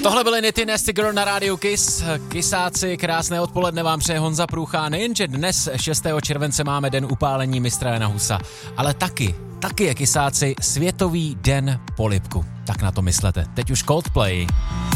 Tohle byly Nitty Nasty Girl na rádiu Kiss. Kisáci, krásné odpoledne vám přeje Honza Průcha. Nejenže dnes 6. července máme den upálení mistra Jana Husa, ale taky je, Kisáci, Světový den polibku. Tak na to myslete. Teď už Coldplay.